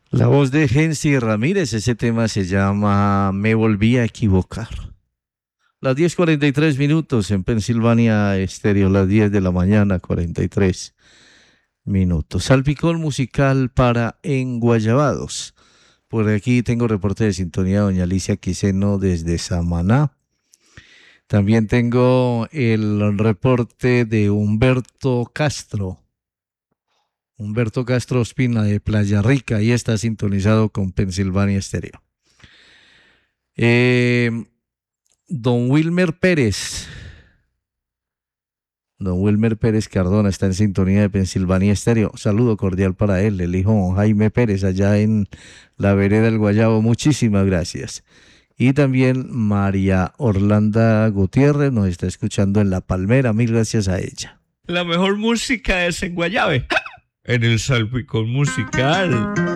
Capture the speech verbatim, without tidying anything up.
La voz de Gensi Ramírez, ese tema se llama Me volví a equivocar. Las diez cuarenta y tres minutos en Pensilvania Estéreo, las diez de la mañana, cuarenta y tres minutos. Salpicón musical para Enguayabados. Por aquí tengo reporte de sintonía, doña Alicia Quiseno desde Samaná. También tengo el reporte de Humberto Castro. Humberto Castro Ospina de Playa Rica y está sintonizado con Pensilvania Estéreo. Eh, don Wilmer Pérez. Don Wilmer Pérez Cardona está en sintonía de Pensilvania Estéreo. Saludo cordial para él, el hijo don Jaime Pérez, allá en la vereda del Guayabo. Muchísimas gracias. Y también María Orlanda Gutiérrez nos está escuchando en La Palmera. Mil gracias a ella. La mejor música es en Guayave, en el Salpicón Musical.